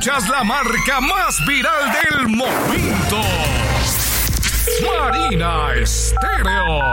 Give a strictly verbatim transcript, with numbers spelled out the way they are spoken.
escuchas la marca más viral del momento. Marina Estéreo.